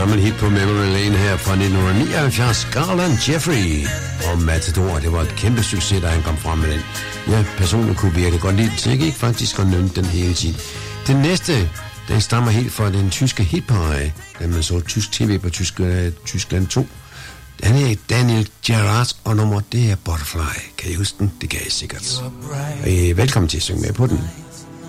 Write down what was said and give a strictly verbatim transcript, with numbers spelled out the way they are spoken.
gammel hit på Memory Lane her fra nitten nioghalvfjerds. Garland Jeffrey og Matador. Det var et kæmpe succes, da han kom frem med den. Ja, personligt kunne virkelig godt lide den, så jeg gik faktisk og nynne den hele tiden. Den næste, den stammer helt fra den tyske hitparade, da man så tysk tv på tysk, uh, Tyskland to. Den er Daniel Gerard, og nummer det er Butterfly. Kan I huske den? Det kan I sikkert. Øh, velkommen til at synge med på den.